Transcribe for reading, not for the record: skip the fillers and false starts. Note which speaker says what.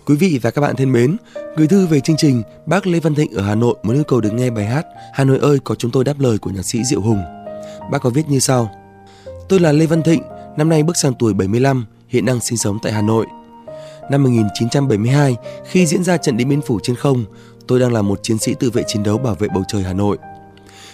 Speaker 1: Quý vị và các bạn thân mến, gửi thư về chương trình, bác Lê Văn Thịnh ở Hà Nội muốn yêu cầu được nghe bài hát Hà Nội ơi có chúng tôi đáp lời của nhạc sĩ Diệu Hùng. Bác có viết như sau: Tôi là Lê Văn Thịnh, năm nay bước sang tuổi 75, hiện đang sinh sống tại Hà Nội. Năm 1972, khi diễn ra trận Điện Biên Phủ trên không, tôi đang là một chiến sĩ tự vệ chiến đấu bảo vệ bầu trời Hà Nội.